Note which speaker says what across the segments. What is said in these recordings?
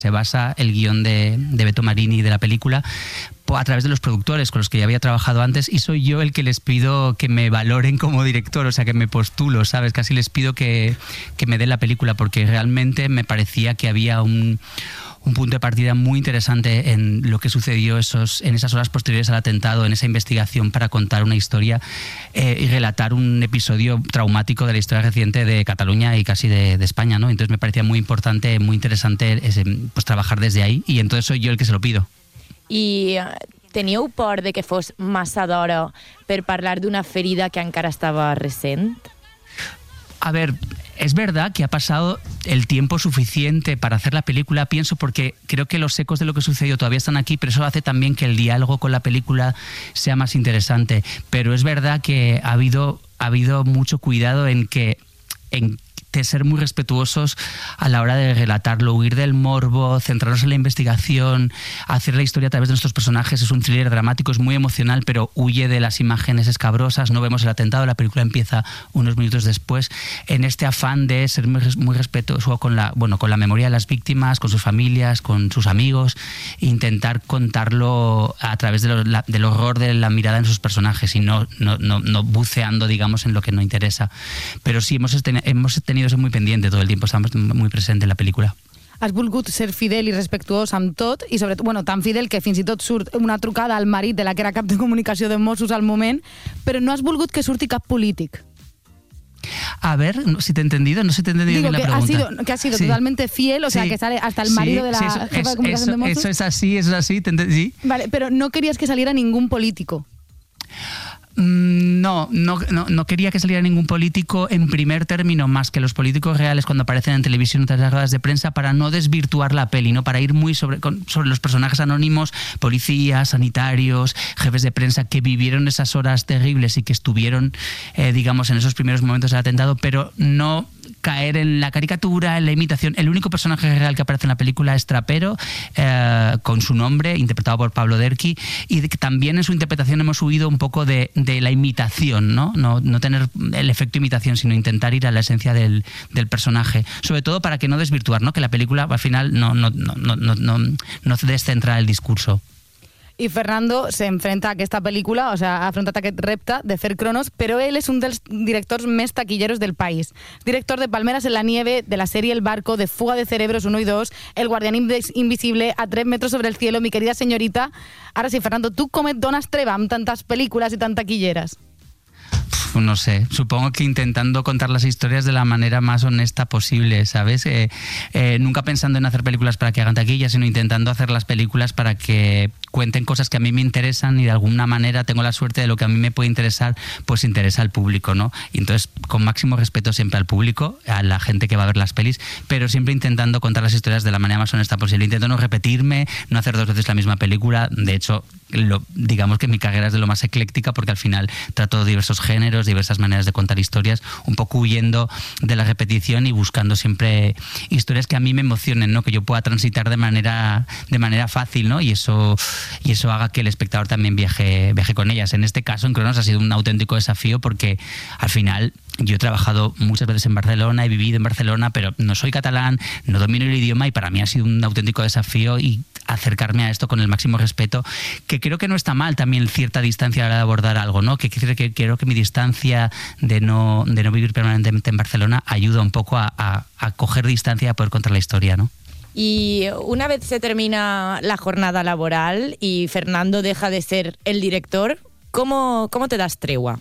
Speaker 1: Se basa el guión de Beto Marini de la película a través de los productores con los que ya había trabajado antes, y soy yo el que les pido que me valoren como director, o sea, que me postulo, ¿sabes? Casi les pido que me den la película, porque realmente me parecía que había un punto de partida muy interesante en lo que sucedió en esas horas posteriores al atentado, en esa investigación para contar una historia y relatar un episodio traumático de la historia reciente de Cataluña y casi de España, ¿no? Entonces me parecía muy importante, muy interesante pues trabajar desde ahí, y entonces soy yo el que se lo pido.
Speaker 2: I teníeu por de que fos massa d'hora per parlar d'una ferida que encara estava recent?
Speaker 1: A ver, es verdad que ha pasado el tiempo suficiente para hacer la película, pienso, porque creo que los ecos de lo que sucedió todavía están aquí, pero eso hace también que el diálogo con la película sea más interesante. Pero es verdad que ha habido mucho cuidado en de ser muy respetuosos a la hora de relatarlo, huir del morbo, centrarnos en la investigación, hacer la historia a través de nuestros personajes. Es un thriller dramático, es muy emocional, pero huye de las imágenes escabrosas. No vemos el atentado, la película empieza unos minutos después, en este afán de ser muy respetuoso con la memoria de las víctimas, con sus familias, con sus amigos, e intentar contarlo a través del horror de la mirada en sus personajes, y no buceando, digamos, en lo que no interesa. Pero sí, hemos tenido eso muy pendiente todo el tiempo, estamos muy presentes en la película.
Speaker 3: Has volgut ser fidel i respectuós amb tot, i sobretot, tan fidel que fins i tot surt una trucada al marit de la que era cap de comunicació de Mossos al moment, però no has volgut que surti cap polític.
Speaker 1: A ver, si te he entendido, no sé si te he entendido bien la pregunta.
Speaker 3: Que ha sido totalmente fiel, o sea, que sale hasta el marido de la jefa de comunicación de Mossos.
Speaker 1: Eso es así, sí.
Speaker 3: Vale, pero no querías que saliera ningún político.
Speaker 1: No quería que saliera ningún político en primer término, más que los políticos reales cuando aparecen en televisión tras las ruedas de prensa, para no desvirtuar la peli, ¿no? Para ir muy sobre los personajes anónimos, policías, sanitarios, jefes de prensa que vivieron esas horas terribles y que estuvieron, digamos, en esos primeros momentos del atentado, pero no caer en la caricatura, en la imitación. El único personaje real que aparece en la película es Trapero, con su nombre, interpretado por Pablo Derqui, y también en su interpretación hemos huido un poco de la imitación, ¿no? No tener el efecto imitación, sino intentar ir a la esencia del personaje, sobre todo para que no desvirtuar, ¿no? Que la película al final no descentra el discurso.
Speaker 3: I Fernando s'enfrenta a aquesta pel·lícula, o sea, ha afrontat aquest repte de fer Cronos, però ell és un dels directors més taquilleros del país. Director de Palmeras en la nieve, de la sèrie El barco, de Fuga de cerebros 1 y 2, El guardián invisible, A 3 metros sobre el cielo, Mi querida señorita. Ara sí, Fernando, tu com et dones treva amb tantes pel·lícules i tan taquilleres?
Speaker 1: No sé, supongo que intentando contar las historias de la manera más honesta posible, ¿sabes? Nunca pensando en hacer películas para que hagan taquilla, sino intentando hacer las películas para que cuenten cosas que a mí me interesan, y de alguna manera tengo la suerte de lo que a mí me puede interesar, pues interesa al público, ¿no? Y entonces, con máximo respeto siempre al público, a la gente que va a ver las pelis, pero siempre intentando contar las historias de la manera más honesta posible. Intento no repetirme, no hacer 2 veces la misma película. De hecho, digamos que mi carrera es de lo más ecléctica, porque al final trato diversos géneros, diversas maneras de contar historias, un poco huyendo de la repetición y buscando siempre historias que a mí me emocionen, ¿no? Que yo pueda transitar de manera fácil, ¿no? Y eso haga que el espectador también viaje con ellas. En este caso, en Cronos, ha sido un auténtico desafío, porque al final yo he trabajado muchas veces en Barcelona, he vivido en Barcelona, pero no soy catalán, no domino el idioma, y para mí ha sido un auténtico desafío, y acercarme a esto con el máximo respeto, que creo que no está mal también cierta distancia a la hora de abordar algo, ¿no? Que creo que mi distancia de no vivir permanentemente en Barcelona ayuda un poco a coger distancia y a poder contar la historia, ¿no?
Speaker 2: Y una vez se termina la jornada laboral y Fernando deja de ser el director, ¿cómo te das tregua?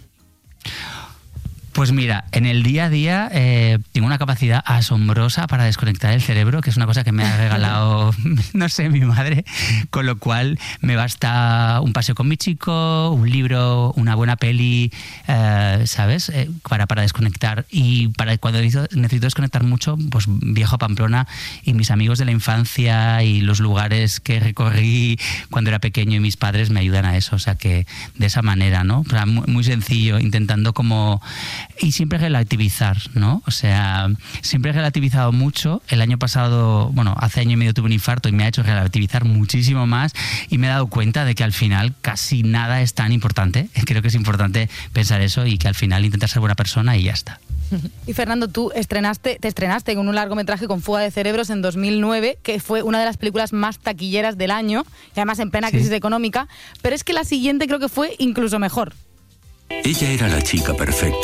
Speaker 1: Pues mira, en el día a día tengo una capacidad asombrosa para desconectar el cerebro, que es una cosa que me ha regalado, no sé, mi madre, con lo cual me basta un paseo con mi chico, un libro, una buena peli, ¿sabes? Para desconectar. Y para cuando necesito desconectar mucho, pues viajo a Pamplona, y mis amigos de la infancia y los lugares que recorrí cuando era pequeño y mis padres me ayudan a eso. O sea que de esa manera, ¿no? O sea, muy sencillo, intentando como... Y siempre relativizar, ¿no? O sea, siempre he relativizado mucho. El año pasado, hace año y medio tuve un infarto y me ha hecho relativizar muchísimo más, y me he dado cuenta de que al final casi nada es tan importante. Creo que es importante pensar eso, y que al final intentar ser buena persona y ya está.
Speaker 3: Y Fernando, tú te estrenaste con un largometraje con Fuga de Cerebros en 2009, que fue una de las películas más taquilleras del año, y además en plena crisis económica, pero es que la siguiente creo que fue incluso mejor.
Speaker 4: Ella era la chica perfecta.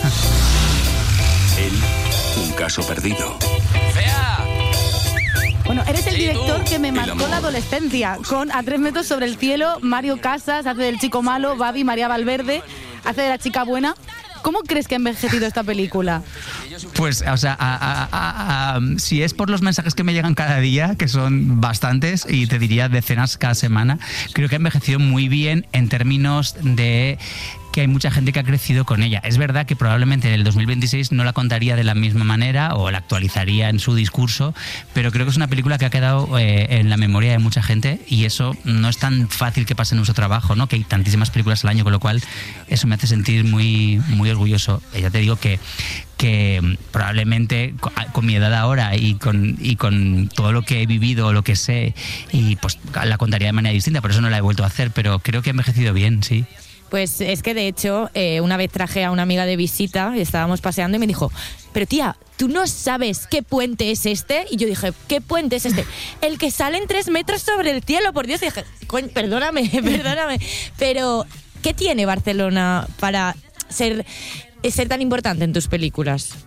Speaker 4: Él, un caso perdido.
Speaker 1: ¡Fea!
Speaker 3: Bueno, eres el director que me marcó
Speaker 4: amor.
Speaker 3: la adolescencia, con A 3 metros sobre el cielo, Mario Casas, hace del chico malo, Babi, María Valverde, hace de la chica buena. ¿Cómo crees que ha envejecido esta película?
Speaker 1: Pues, o sea, si es por los mensajes que me llegan cada día, que son bastantes, y te diría decenas cada semana, creo que ha envejecido muy bien en términos de que hay mucha gente que ha crecido con ella. Es verdad que probablemente en el 2026 no la contaría de la misma manera o la actualizaría en su discurso, pero creo que es una película que ha quedado en la memoria de mucha gente, y eso no es tan fácil que pase en nuestro trabajo, ¿no? Que hay tantísimas películas al año, con lo cual eso me hace sentir muy, muy orgulloso. Ya te digo que probablemente con mi edad ahora y con todo lo que he vivido, lo que sé, y pues la contaría de manera distinta, por eso no la he vuelto a hacer, pero creo que ha envejecido bien, sí.
Speaker 2: Pues es que de hecho una vez traje a una amiga de visita y estábamos paseando y me dijo, pero tía, ¿tú no sabes qué puente es este? Y yo dije, ¿qué puente es este? El que sale en 3 metros sobre el cielo, por Dios. Y dije, perdóname, pero ¿qué tiene Barcelona para ser tan importante en tus películas?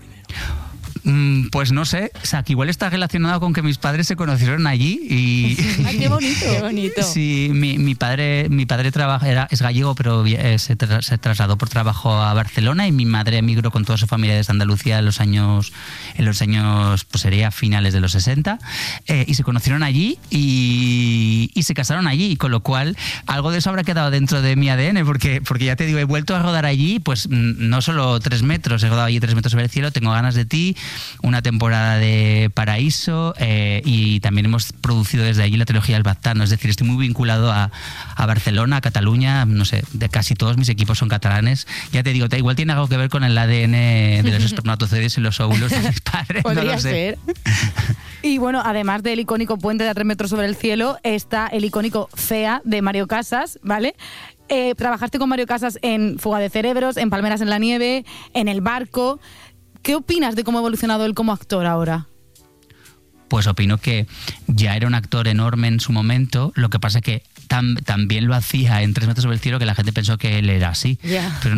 Speaker 1: Pues no sé, o sea, que igual está relacionado con que mis padres se conocieron allí y...
Speaker 3: ¡Ay, qué bonito!
Speaker 2: Qué bonito.
Speaker 1: Sí, mi padre es gallego, pero se trasladó por trabajo a Barcelona, y mi madre emigró con toda su familia desde Andalucía en los años pues sería finales de los 60, y se conocieron allí y se casaron allí, y con lo cual algo de eso habrá quedado dentro de mi ADN, porque ya te digo, he vuelto a rodar allí, pues no solo 3 metros, he rodado allí 3 metros sobre el cielo, Tengo ganas de ti, una temporada de Paraíso, y también hemos producido desde allí la trilogía del Baztano. Es decir, estoy muy vinculado a Barcelona, a Cataluña, no sé, de casi todos mis equipos son catalanes. Ya te digo, igual tiene algo que ver con el ADN de los espermatozoides y los óvulos de mis padres.
Speaker 2: Podría
Speaker 1: no lo sé.
Speaker 2: ser.
Speaker 3: Y bueno, además del icónico puente de A 3 metros sobre el cielo, está el icónico Fea de Mario Casas, ¿vale? Trabajaste con Mario Casas en Fuga de Cerebros, en Palmeras en la nieve, en El barco. ¿Qué opinas de cómo ha evolucionado él como actor ahora?
Speaker 1: Pues opino que ya era un actor enorme en su momento, lo que pasa es que también lo hacía en 3 metros sobre el cielo, que la gente pensó que él era así, pero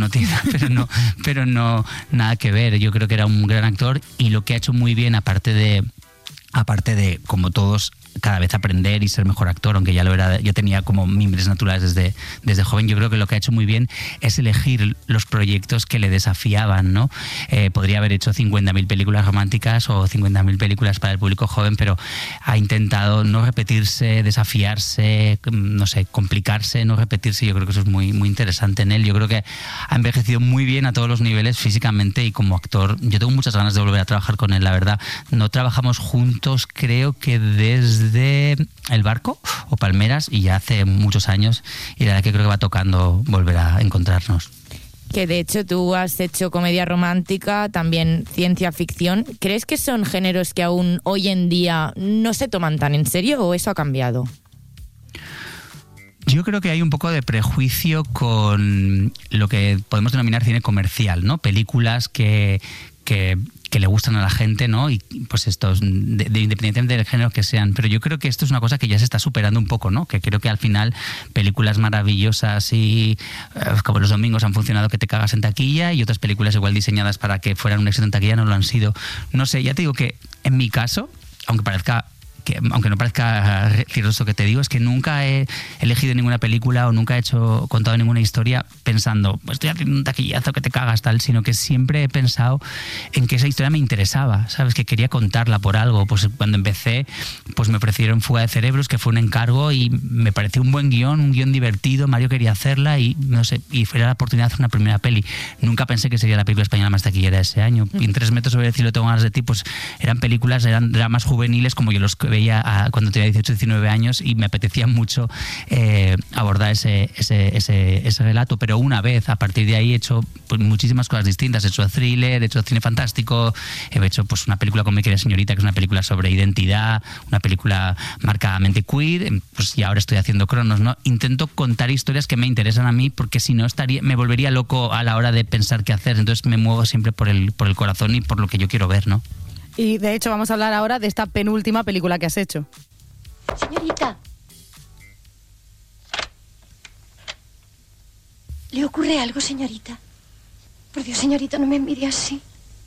Speaker 1: no nada que ver. Yo creo que era un gran actor, y lo que ha hecho muy bien, aparte de como todos, cada vez aprender y ser mejor actor, aunque ya lo era, yo tenía como mimbres naturales desde joven. Yo creo que lo que ha hecho muy bien es elegir los proyectos que le desafiaban, ¿no? Podría haber hecho 50.000 películas románticas o 50.000 películas para el público joven, pero ha intentado no repetirse, desafiarse, no sé, complicarse, no repetirse. Yo creo que eso es muy, muy interesante en él. Yo creo que ha envejecido muy bien a todos los niveles, físicamente y como actor. Yo tengo muchas ganas de volver a trabajar con él, la verdad. No trabajamos juntos, creo que desde El barco o Palmeras, y ya hace muchos años, y la verdad que creo que va tocando volver a encontrarnos.
Speaker 2: Que de hecho tú has hecho comedia romántica, también ciencia ficción. ¿Crees que son géneros que aún hoy en día no se toman tan en serio, o eso ha cambiado?
Speaker 1: Yo creo que hay un poco de prejuicio con lo que podemos denominar cine comercial, ¿no? Películas que le gustan a la gente, ¿no? Y pues estos, independientemente del género que sean. Pero yo creo que esto es una cosa que ya se está superando un poco, ¿no? Que creo que al final películas maravillosas y como Los domingos han funcionado que te cagas en taquilla, y otras películas igual diseñadas para que fueran un éxito en taquilla no lo han sido. No sé, ya te digo que en mi caso, aunque no parezca cierto esto que te digo, es que nunca he elegido ninguna película o nunca he contado ninguna historia pensando, pues estoy haciendo un taquillazo que te cagas, tal, sino que siempre he pensado en que esa historia me interesaba, ¿sabes? Que quería contarla por algo. Pues cuando empecé, pues me ofrecieron Fuga de Cerebros, que fue un encargo, y me pareció un buen guión, un guión divertido. Mario quería hacerla y no sé, y fue la oportunidad de hacer una primera peli. Nunca pensé que sería la película española más taquillera de ese año. Y en 3 metros sobre el cielo, Tengo ganas de ti, pues eran dramas juveniles como yo los veía cuando tenía 18, 19 años y me apetecía mucho abordar ese relato, pero una vez, a partir de ahí he hecho pues, muchísimas cosas distintas. He hecho thriller, he hecho cine fantástico, he hecho pues una película con Mi querida señorita, que es una película sobre identidad, una película marcadamente queer, pues y ahora estoy haciendo Cronos, ¿no? Intento contar historias que me interesan a mí, porque si no me volvería loco a la hora de pensar qué hacer, entonces me muevo siempre por el corazón y por lo que yo quiero ver, ¿no?
Speaker 3: Y de hecho vamos a hablar ahora de esta penúltima película que has hecho.
Speaker 5: Señorita. ¿Le ocurre algo, señorita? Por Dios, señorita, no me mire así.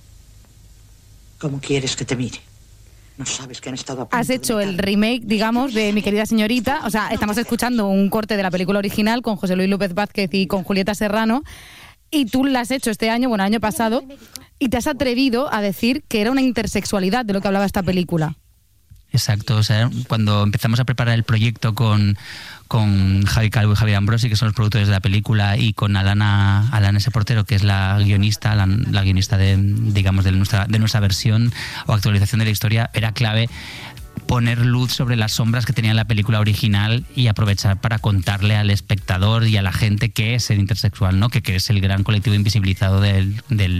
Speaker 6: ¿Cómo quieres que te mire? No sabes que han estado a punto.
Speaker 3: Has hecho el remake, digamos, de Mi querida señorita. O sea, estamos escuchando un corte de la película original con José Luis López Vázquez y con Julieta Serrano. Y tú la has hecho este año, bueno, el año pasado, y te has atrevido a decir que era una intersexualidad de lo que hablaba esta película.
Speaker 1: Exacto, o sea, cuando empezamos a preparar el proyecto con Javi Calvo y Javier Ambrosi, que son los productores de la película, y con Alana S. Portero, que es la guionista de nuestra versión o actualización de la historia, era clave poner luz sobre las sombras que tenía la película original y aprovechar para contarle al espectador y a la gente qué es ser intersexual, ¿no? Que es el gran colectivo invisibilizado del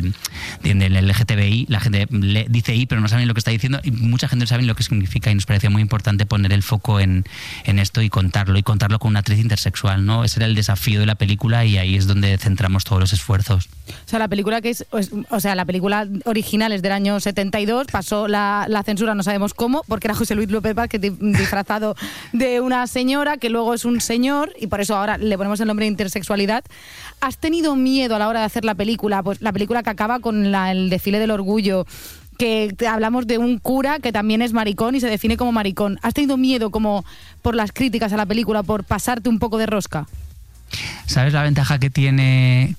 Speaker 1: LGTBI. La gente dice I, pero no saben lo que está diciendo, y mucha gente no sabe lo que significa, y nos parecía muy importante poner el foco en esto y contarlo con una actriz intersexual, ¿no? Ese era el desafío de la película, y ahí es donde centramos todos los esfuerzos.
Speaker 3: O sea, la película la película original es del año 72, pasó la censura, no sabemos cómo, porque era José Luis López Vázquez disfrazado de una señora, que luego es un señor, y por eso ahora le ponemos el nombre de intersexualidad. ¿Has tenido miedo a la hora de hacer la película? Pues la película que acaba con el desfile del orgullo, que hablamos de un cura que también es maricón y se define como maricón. ¿Has tenido miedo como por las críticas a la película, por pasarte un poco de rosca?
Speaker 1: ¿Sabes la ventaja que tiene?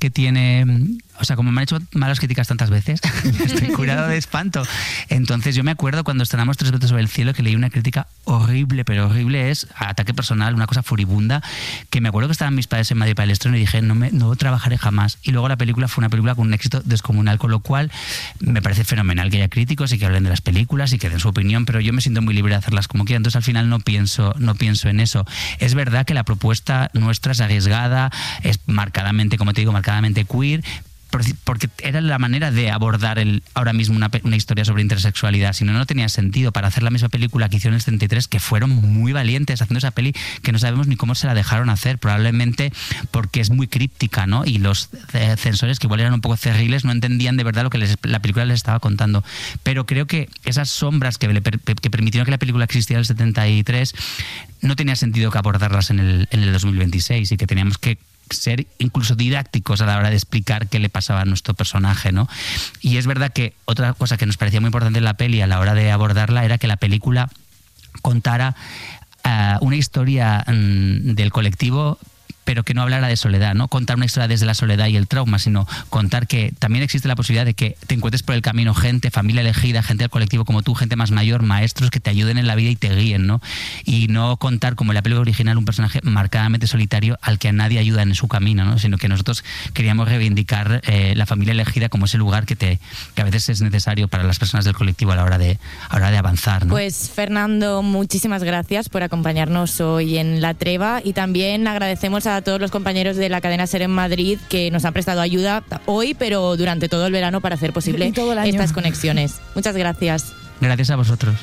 Speaker 1: O sea, como me han hecho malas críticas tantas veces, estoy curado de espanto. Entonces yo me acuerdo cuando estrenamos 3 veces sobre el cielo, que leí una crítica horrible, pero horrible, es ataque personal, una cosa furibunda, que me acuerdo que estaban mis padres en Madrid para el estreno y dije, no trabajaré jamás. Y luego la película fue una película con un éxito descomunal, con lo cual me parece fenomenal que haya críticos y que hablen de las películas y que den su opinión, pero yo me siento muy libre de hacerlas como quiera, entonces al final no pienso en eso. Es verdad que la propuesta nuestra es arriesgada, es marcadamente, como te digo, marcadamente queer, porque era la manera de abordar ahora mismo una historia sobre intersexualidad. Si no tenía sentido para hacer la misma película que hicieron en el 73, que fueron muy valientes haciendo esa peli, que no sabemos ni cómo se la dejaron hacer, probablemente porque es muy críptica, ¿no? Y los censores, que igual eran un poco cerriles, no entendían de verdad lo que la película les estaba contando. Pero creo que esas sombras que permitieron que la película existiera en el 73 no tenía sentido que abordarlas en el 2026, y que teníamos que ser incluso didácticos a la hora de explicar qué le pasaba a nuestro personaje, ¿no? Y es verdad que otra cosa que nos parecía muy importante en la peli a la hora de abordarla era que la película contara una historia del colectivo, pero que no hablara de soledad, no contar una historia desde la soledad y el trauma, sino contar que también existe la posibilidad de que te encuentres por el camino gente, familia elegida, gente del colectivo como tú, gente más mayor, maestros que te ayuden en la vida y te guíen, ¿no? Y no contar, como en la película original, un personaje marcadamente solitario al que a nadie ayuda en su camino, ¿no? Sino que nosotros queríamos reivindicar la familia elegida como ese lugar que a veces es necesario para las personas del colectivo a la hora de avanzar, ¿no?
Speaker 2: Pues Fernando, muchísimas gracias por acompañarnos hoy en La Treva, y también agradecemos a todos los compañeros de la cadena SER en Madrid que nos han prestado ayuda hoy, pero durante todo el verano, para hacer posible estas conexiones. Muchas gracias.
Speaker 1: Gracias a vosotros.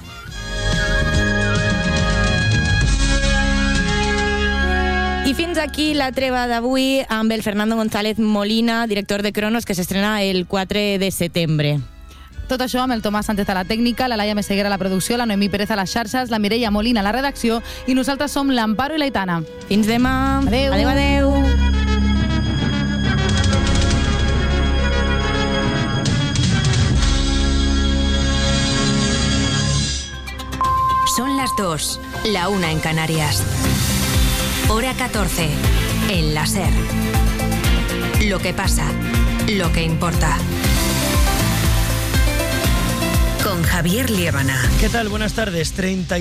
Speaker 2: I fins aquí La Treva d'avui amb el Fernando González Molina, director de Cronos, que s'estrena el 4 de setembre.
Speaker 3: Tot això amb el Tomàs Sánchez a la tècnica, la Laia Meseguer a la producció, la Noemí Pérez a les xarxes, la Mireia Molina a la redacció, i nosaltres som l'Amparo i l'Aitana.
Speaker 2: Fins demà.
Speaker 3: Adéu.
Speaker 2: Adéu, adéu.
Speaker 7: Son las 2, la 1 en Canarias. Hora 14, en la SER. Lo que pasa, lo que importa. con Javier Liébana.
Speaker 8: ¿Qué tal? Buenas tardes.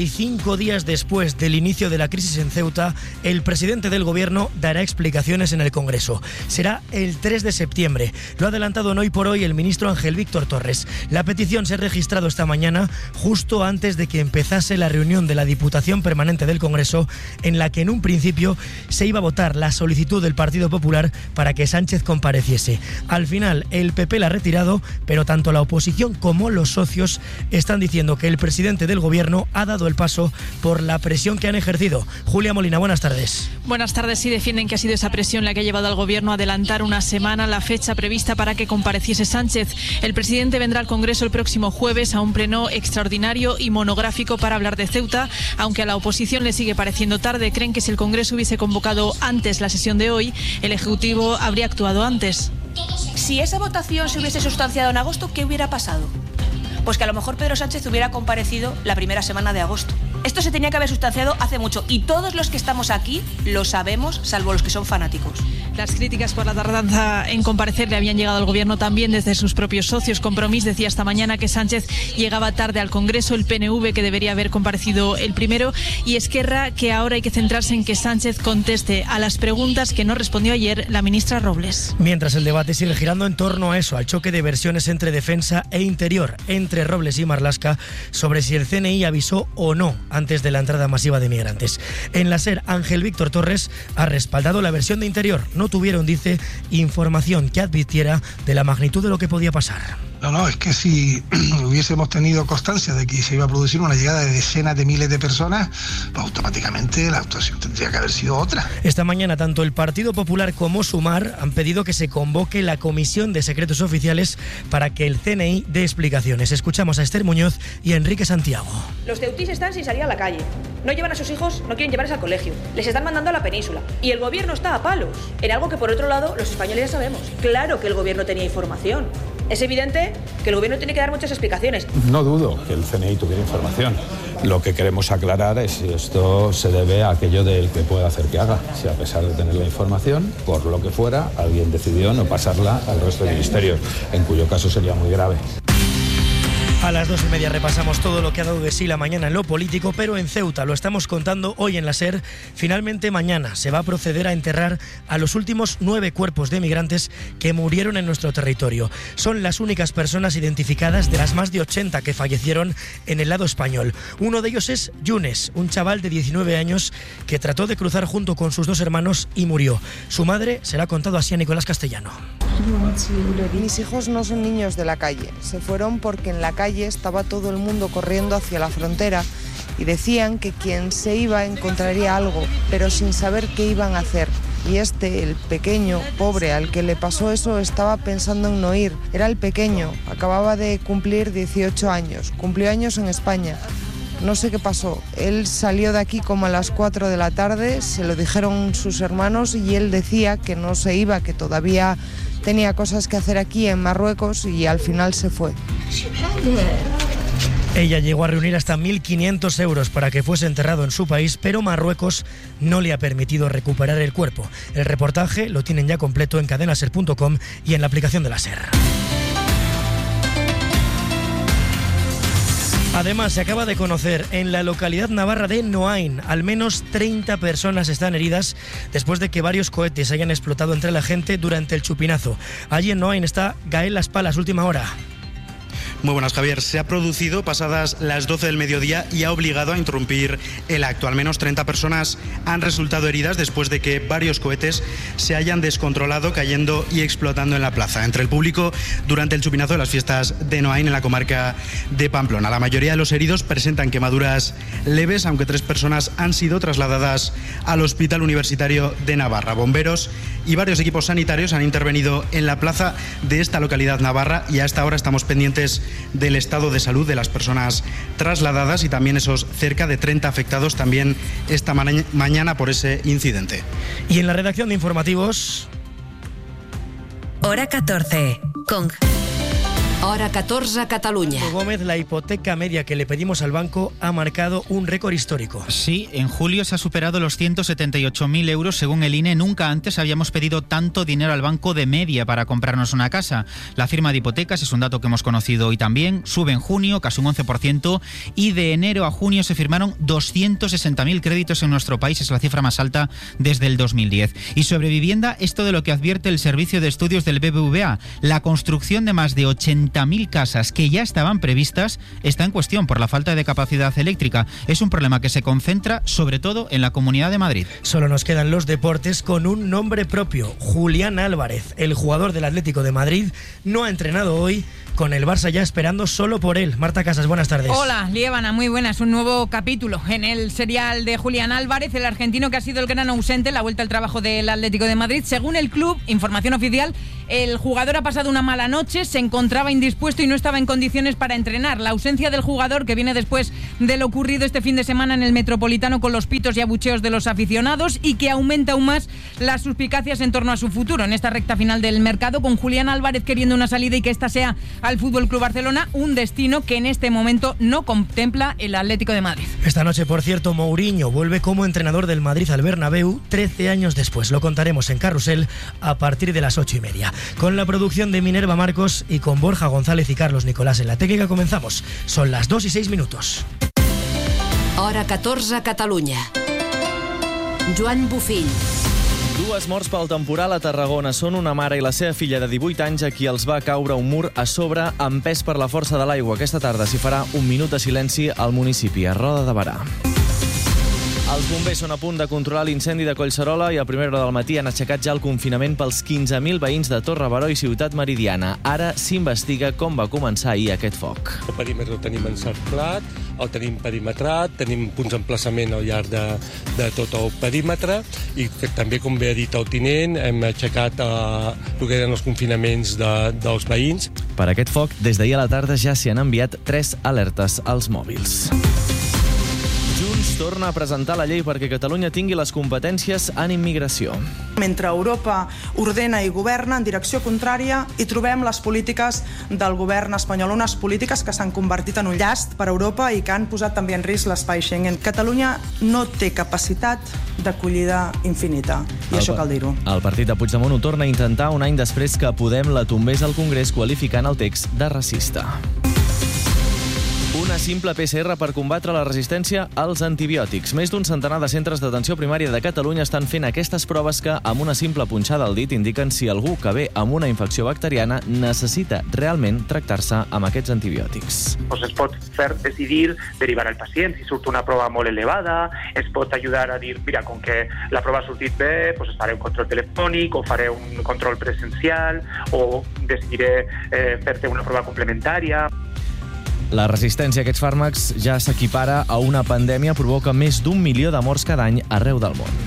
Speaker 8: 35 días después del inicio de la crisis en Ceuta, el presidente del gobierno dará explicaciones en el Congreso. Será el 3 de septiembre. Lo ha adelantado en Hoy por Hoy el ministro Ángel Víctor Torres. La petición se ha registrado esta mañana, justo antes de que empezase la reunión de la Diputación Permanente del Congreso, en la que en un principio se iba a votar la solicitud del Partido Popular para que Sánchez compareciese. Al final, el PP la ha retirado, pero tanto la oposición como los socios están diciendo que el presidente del gobierno ha dado el paso por la presión que han ejercido. Julia Molina, buenas tardes.
Speaker 9: Buenas tardes. Sí, defienden que ha sido esa presión la que ha llevado al gobierno a adelantar una semana la fecha prevista para que compareciese Sánchez. El presidente vendrá al Congreso el próximo jueves a un pleno extraordinario y monográfico para hablar de Ceuta, aunque a la oposición le sigue pareciendo tarde. Creen que si el Congreso hubiese convocado antes la sesión de hoy, el Ejecutivo habría actuado antes.
Speaker 10: Si esa votación se hubiese sustanciado en agosto, ¿qué hubiera pasado? Pues que a lo mejor Pedro Sánchez hubiera comparecido la primera semana de agosto. Esto se tenía que haber sustanciado hace mucho y todos los que estamos aquí lo sabemos, salvo los que son fanáticos.
Speaker 9: Las críticas por la tardanza en comparecer le habían llegado al gobierno también desde sus propios socios. Compromís decía esta mañana que Sánchez llegaba tarde al Congreso, el PNV que debería haber comparecido el primero y Esquerra que ahora hay que centrarse en que Sánchez conteste a las preguntas que no respondió ayer la ministra Robles.
Speaker 8: Mientras el debate sigue girando en torno a eso, al choque de versiones entre defensa e interior, entre Robles y Marlaska, sobre si el CNI avisó o no antes de la entrada masiva de migrantes. En la SER, Ángel Víctor Torres ha respaldado la versión de interior. No tuvieron, dice, información que advirtiera de la magnitud de lo que podía pasar.
Speaker 11: No, es que si hubiésemos tenido constancia de que se iba a producir una llegada de decenas de miles de personas, pues automáticamente la actuación tendría que haber sido otra.
Speaker 8: Esta mañana tanto el Partido Popular como Sumar han pedido que se convoque la Comisión de Secretos Oficiales para que el CNI dé explicaciones. Escuchamos a Esther Muñoz y a Enrique Santiago.
Speaker 10: Los ceutís están sin salir a la calle. No llevan a sus hijos, no quieren llevarles al colegio. Les están mandando a la península. Y el gobierno está a palos. En algo que por otro lado los españoles ya sabemos. Claro que el gobierno tenía información. Es evidente que el gobierno tiene que dar muchas explicaciones.
Speaker 12: No dudo que el CNI tuviera información. Lo que queremos aclarar es si esto se debe a aquello del que pueda hacer que haga. Si a pesar de tener la información, por lo que fuera, alguien decidió no pasarla al resto de ministerios, en cuyo caso sería muy grave.
Speaker 8: A las 2:30 repasamos todo lo que ha dado de sí la mañana en lo político, pero en Ceuta, lo estamos contando hoy en la SER, finalmente mañana se va a proceder a enterrar a los últimos 9 cuerpos de migrantes que murieron en nuestro territorio. Son las únicas personas identificadas de las más de 80 que fallecieron en el lado español. Uno de ellos es Yunes, un chaval de 19 años que trató de cruzar junto con sus 2 hermanos y murió. Su madre se la ha contado así a Nicolás Castellano.
Speaker 13: Mis hijos no son niños de la calle, se fueron porque en la calle estaba todo el mundo corriendo hacia la frontera y decían que quien se iba encontraría algo, pero sin saber qué iban a hacer. Y el pequeño, pobre, al que le pasó eso, estaba pensando en no ir. Era el pequeño, acababa de cumplir 18 años, cumplió años en España. No sé qué pasó, él salió de aquí como a las 4 de la tarde, se lo dijeron sus hermanos y él decía que no se iba, que todavía tenía cosas que hacer aquí en Marruecos y al final se fue.
Speaker 8: Ella llegó a reunir hasta 1.500 euros para que fuese enterrado en su país, pero Marruecos no le ha permitido recuperar el cuerpo. El reportaje lo tienen ya completo en cadenaser.com y en la aplicación de la SER. Además, se acaba de conocer en la localidad navarra de Noain, al menos 30 personas están heridas después de que varios cohetes hayan explotado entre la gente durante el chupinazo. Allí en Noain está Gael Las Palas, última hora.
Speaker 14: Muy buenas, Javier. Se ha producido pasadas las 12 del mediodía y ha obligado a interrumpir el acto. Al menos 30 personas han resultado heridas después de que varios cohetes se hayan descontrolado, cayendo y explotando en la plaza, entre el público durante el chupinazo de las fiestas de Noain en la comarca de Pamplona. La mayoría de los heridos presentan quemaduras leves, aunque 3 personas han sido trasladadas al Hospital Universitario de Navarra. Bomberos y varios equipos sanitarios han intervenido en la plaza de esta localidad navarra y hasta ahora estamos pendientes del estado de salud de las personas trasladadas y también esos cerca de 30 afectados también esta mañana por ese incidente.
Speaker 8: Y en la redacción de informativos...
Speaker 7: Hora 14, con Hora 14, Cataluña.
Speaker 8: Gómez, la hipoteca media que le pedimos al banco ha marcado un récord histórico.
Speaker 15: Sí, en julio se ha superado los 178.000 euros según el INE. Nunca antes habíamos pedido tanto dinero al banco de media para comprarnos una casa. La firma de hipotecas es un dato que hemos conocido hoy también. Sube en junio casi un 11% y de enero a junio se firmaron 260.000 créditos en nuestro país. Es la cifra más alta desde el 2010. Y sobre vivienda, esto de lo que advierte el Servicio de Estudios del BBVA. La construcción de más de 80.000 casas que ya estaban previstas está en cuestión por la falta de capacidad eléctrica. Es un problema que se concentra sobre todo en la Comunidad de Madrid.
Speaker 8: Solo nos quedan los deportes con un nombre propio. Julián Álvarez, el jugador del Atlético de Madrid, no ha entrenado hoy, con el Barça ya esperando solo por él. Marta Casas, buenas tardes.
Speaker 16: Hola, Liébana, muy buenas. Un nuevo capítulo en el serial de Julián Álvarez, el argentino que ha sido el gran ausente en la vuelta al trabajo del Atlético de Madrid. Según el club, información oficial, el jugador ha pasado una mala noche, se encontraba indispuesto y no estaba en condiciones para entrenar. La ausencia del jugador, que viene después de lo ocurrido este fin de semana en el Metropolitano con los pitos y abucheos de los aficionados, y que aumenta aún más las suspicacias en torno a su futuro en esta recta final del mercado, con Julián Álvarez queriendo una salida y que esta sea al Fútbol Club Barcelona, un destino que en este momento no contempla el Atlético de Madrid.
Speaker 8: Esta noche, por cierto, Mourinho vuelve como entrenador del Madrid al Bernabéu 13 años después. Lo contaremos en Carrusel a partir de las 8:30. Con la producción de Minerva Marcos y con Borja González y Carlos Nicolás en la técnica comenzamos. Son las 2:06.
Speaker 7: Hora 14, Catalunya. Joan Bufill.
Speaker 17: Dues morts pel temporal a Tarragona. Són una mare i la seva filla de 18 anys a qui els va caure un mur a sobre empès per la força de l'aigua. Aquesta tarda s'hi farà un minut de silenci al municipi, a Roda de Berà. Els bombers són a punt de controlar l'incendi de Collserola i a primera hora del matí han aixecat ja el confinament pels 15.000 veïns de Torre-Baró i Ciutat Meridiana. Ara s'investiga com va començar ahir aquest foc.
Speaker 18: El perímetre el tenim encerclat, el tenim perimetrat, tenim punts d'emplaçament al llarg de tot el perímetre i també, com bé ha dit el tinent, hem aixecat el que eren els confinaments dels veïns.
Speaker 17: Per aquest foc, des d'ahir a la tarda ja s'hi han enviat 3 alertes als mòbils. Junts torna a presentar la llei perquè Catalunya tingui les competències en immigració.
Speaker 19: Mentre Europa ordena i governa en direcció contrària, hi trobem les polítiques del govern espanyol, unes polítiques que s'han convertit en un llast per a Europa i que han posat també en risc l'espai Schengen. Catalunya no té capacitat d'acollida infinita, i això cal dir-ho.
Speaker 17: El partit de Puigdemont ho torna a intentar un any després que Podem la tombés al Congrés qualificant el text de racista. Una simple PCR per combatre la resistència als antibiòtics. Més d'un centenar de centres d'atenció primària de Catalunya estan fent aquestes proves que, amb una simple punxada al dit, indiquen si algú que ve amb una infecció bacteriana necessita realment tractar-se amb aquests antibiòtics.
Speaker 20: Es pot fer decidir derivar el pacient si surt una prova molt elevada, es pot ajudar a dir, mira, com que la prova ha sortit bé, es faré un control telefònic o faré un control presencial o decidiré fer-te una prova complementària.
Speaker 17: La resistència a aquests fàrmacs ja s'equipara a una pandèmia, provoca més d'1 milió de morts cada any arreu del món.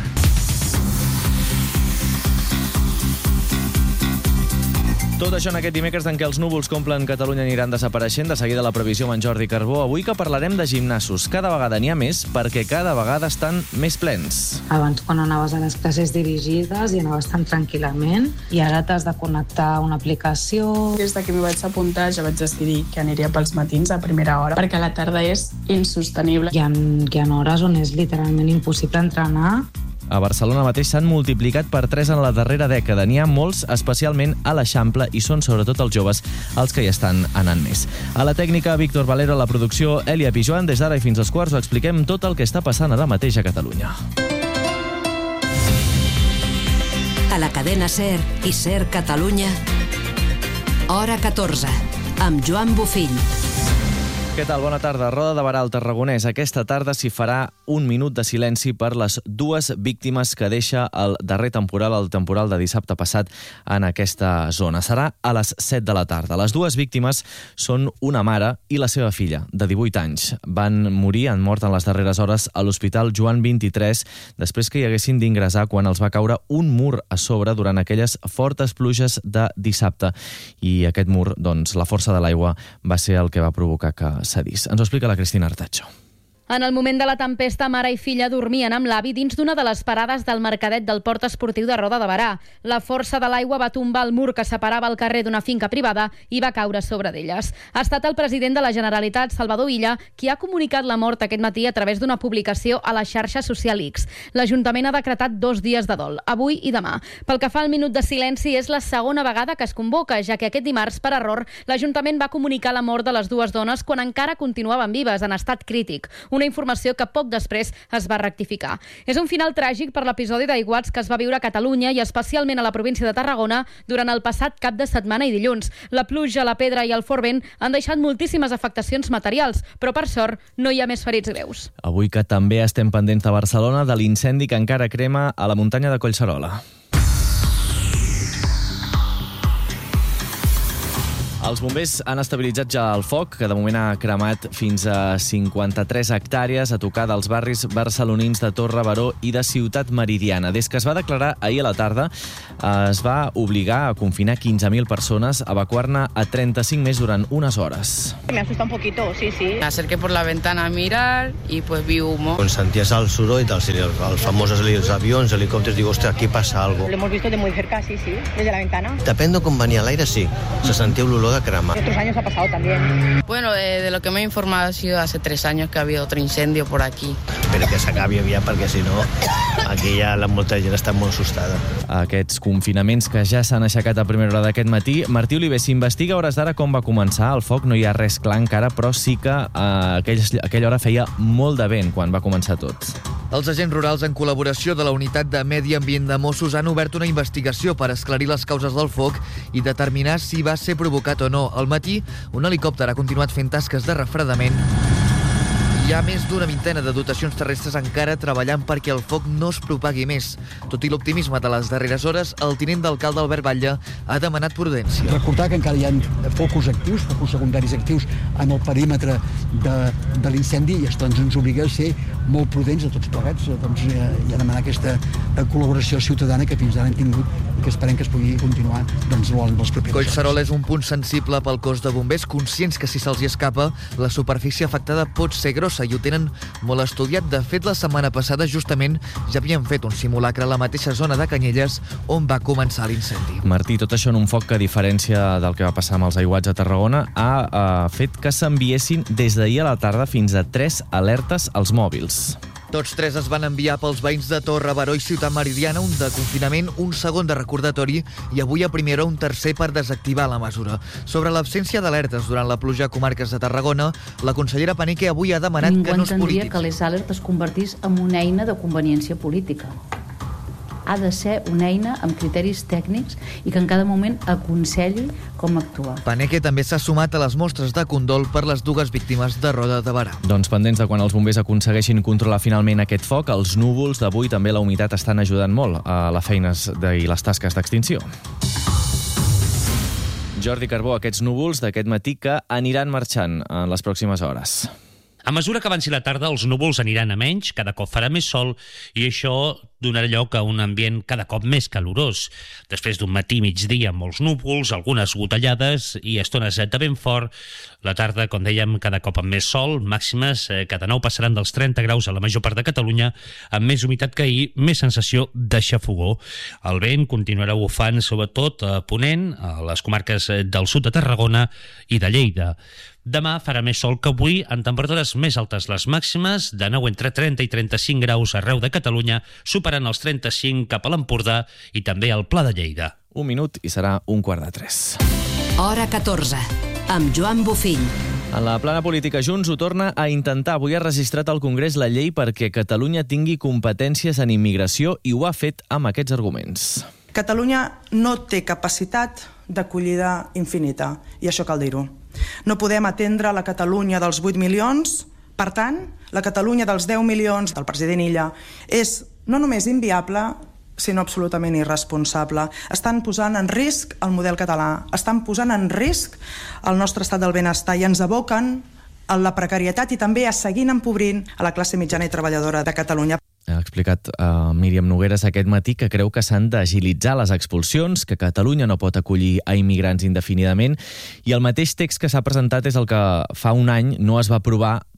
Speaker 17: Tot això en aquest dimecres en què els núvols que omplen Catalunya aniran desapareixent. De seguida la previsió amb en Jordi Carbó. Avui que parlarem de gimnasos. Cada vegada n'hi ha més perquè cada vegada estan més plens.
Speaker 21: Abans, quan anaves a les classes dirigides i anaves tan tranquil·lament, i ara t'has de connectar a una aplicació.
Speaker 22: Des que m'hi vaig apuntar ja vaig decidir que aniria pels matins a primera hora, perquè a la tarda és insostenible.
Speaker 21: Hi ha hores on és literalment impossible entrenar.
Speaker 17: A Barcelona mateix s'han multiplicat per 3 en la darrera dècada. N'hi ha molts, especialment a l'Eixample, i són sobretot els joves els que hi estan anant més. A la tècnica, Víctor Valero, a la producció, Elia Pijoan. Des d'ara i fins als quarts ho expliquem tot el que està passant ara mateix a Catalunya.
Speaker 7: A la cadena SER i SER Catalunya, Hora 14, amb Joan Bufill.
Speaker 17: Què tal? Bona tarda. Roda de Berà al Tarragonès. Aquesta tarda s'hi farà un minut de silenci per les 2 víctimes que deixa el darrer temporal, el temporal de dissabte passat, en aquesta zona. Serà a les 7 de la tarda. Les 2 víctimes són una mare i la seva filla, de 18 anys. Han mort en les darreres hores a l'Hospital Joan 23, després que hi haguessin d'ingressar quan els va caure un mur a sobre durant aquelles fortes pluges de dissabte. I aquest mur, doncs, la força de l'aigua va ser el que va provocar que cedís. Ens ho explica la Cristina Artacho.
Speaker 4: En el moment de la tempesta, mare i filla dormien amb l'avi dins d'una de les parades del mercadet del port esportiu de Roda de Berà. La força de l'aigua va tombar el mur que separava el carrer d'una finca privada i va caure sobre d'elles. Ha estat el president de la Generalitat, Salvador Illa, qui ha comunicat la mort aquest matí a través d'una publicació a la xarxa social X. L'Ajuntament ha decretat 2 dies de dol, avui i demà. Pel que fa al minut de silenci, és la segona vegada que es convoca, ja que aquest dimarts, per error, l'Ajuntament va comunicar la mort de les 2 dones quan encara continuaven vives, en estat crític. Una informació que poc després es va rectificar. És un final tràgic per l'episodi d'aiguats que es va viure a Catalunya i especialment a la província de Tarragona durant el passat cap de setmana i dilluns. La pluja, la pedra i el fort vent han deixat moltíssimes afectacions materials, però per sort no hi ha més ferits greus.
Speaker 17: Avui que també estem pendents de Barcelona de l'incendi que encara crema a la muntanya de Collserola. Els bombers han estabilitzat ja el foc, que de moment ha cremat fins a 53 hectàrees a tocar dels barris barcelonins de Torre Baró i de Ciutat Meridiana. Des que es va declarar ahir a la tarda, es va obligar a confinar 15.000 persones, evacuar-ne a 35 més durant unes hores.
Speaker 5: Me asusta un poquito, sí.
Speaker 23: Me acerqué por la ventana a mirar y pues vi humo.
Speaker 24: Quan senties el soroll dels famosos avions, helicòpters, digo, hostia, aquí pasa algo.
Speaker 5: Lo hemos visto de muy cerca, sí, desde la ventana.
Speaker 24: Depèn de com venia l'aire, sí. Se sentia l'olor de crema.
Speaker 5: Otros años ha pasado también.
Speaker 23: Bueno, de lo que me he informado ha sido hace 3 años que ha habido otro incendio por aquí.
Speaker 24: Espero que s'acabi aviat, perquè si no, aquí ja molta gent està molt assustada.
Speaker 17: Aquests confinaments que ja s'han aixecat a primera hora d'aquest matí. Martí Oliver, s'investiga a hores d'ara com va començar el foc. No hi ha res clar encara, però sí que a aquella hora feia molt de vent quan va començar tot.
Speaker 25: Els agents rurals, en col·laboració de la Unitat de Medi Ambient de Mossos, han obert una investigació per esclarir les causes del foc i determinar si va ser provocat o no. Al matí, un helicòpter ha continuat fent tasques de refredament. Hi ha més d'una vintena de dotacions terrestres encara treballant perquè el foc no es propagui més. Tot i l'optimisme de les darreres hores, el tinent d'alcalde Albert Batlle ha demanat prudència.
Speaker 26: Recordar que encara hi ha focus actius, focus secundaris actius en el perímetre de l'incendi i això ens obliga a ser molt prudents a tots plegats i a demanar aquesta col·laboració ciutadana que fins ara hem tingut i que esperem que es pugui continuar en els propers anys.
Speaker 25: Collserola és un punt sensible pel cos de bombers, conscients que si se'ls hi escapa, la superfície afectada pot ser grossa i ho tenen molt estudiat. De fet, la setmana passada justament ja havien fet un simulacre a la mateixa zona de Canyelles on va començar l'incendi.
Speaker 17: Martí, tot això en un foc que, a diferència del que va passar amb els aiguats a Tarragona, ha fet que s'enviessin des d'ahir a la tarda fins a 3 alertes als mòbils.
Speaker 25: Tots 3 es van enviar pels veïns de Torre Baró i Ciutat Meridiana, un de confinament, un segon de recordatori i avui a primera un tercer per desactivar la mesura. Sobre l'absència d'alertes durant la pluja a comarques de Tarragona, la consellera Paneque avui ha demanat que no es polititzi.
Speaker 27: Ningú entendria que les alertes es convertís en una eina de conveniència política. Ha de ser una eina amb criteris tècnics i que en cada moment aconselli com actuar.
Speaker 25: Paneque també s'ha sumat a les mostres de condol per les 2 víctimes de Roda de Berà.
Speaker 17: Doncs pendents de quan els bombers aconsegueixin controlar finalment aquest foc, els núvols d'avui també la humitat estan ajudant molt a les feines i les tasques d'extinció. Jordi Carbó, aquests núvols d'aquest matí que aniran marxant en les pròximes hores.
Speaker 28: A mesura que avanci la tarda, els núvols aniran a menys, cada cop farà més sol i això donarà lloc a un ambient cada cop més calorós. Després d'un matí migdia amb molts núvols, algunes gotellades i estones de vent fort, la tarda, com dèiem, cada cop amb més sol, màximes que de nou passaran dels 30 graus a la major part de Catalunya, amb més humitat que ahir, més sensació de xafogó. El vent continuarà bufant sobretot a Ponent, a les comarques del sud de Tarragona i de Lleida. Demà farà més sol que avui, en temperatures més altes les màximes, de nou entre 30 i 35 graus arreu de Catalunya, superant els 35 cap a l'Empordà i també al Pla de Lleida.
Speaker 17: Un minut i serà 2:45.
Speaker 7: Hora 14, amb Joan Bofill.
Speaker 17: En la plana política, Junts ho torna a intentar. Avui ha registrat al Congrés la llei perquè Catalunya tingui competències en immigració i ho ha fet amb aquests arguments.
Speaker 19: Catalunya no té capacitat d'acollida infinita, i això cal dir-ho. No podem atendre la Catalunya dels 8 milions, per tant, la Catalunya dels 10 milions del president Illa és no només inviable, sinó absolutament irresponsable. Estan posant en risc el model català, estan posant en risc el nostre estat del benestar i ens aboquen a la precarietat i també a seguir empobrint a la classe mitjana i treballadora de Catalunya.
Speaker 17: Ha explicat Míriam Nogueras aquest matí que creu que s'han d'agilitzar les expulsions, que Catalunya no pot acollir a immigrants indefinidament, i el mateix text que s'ha presentat és el que fa un any no es va aprovar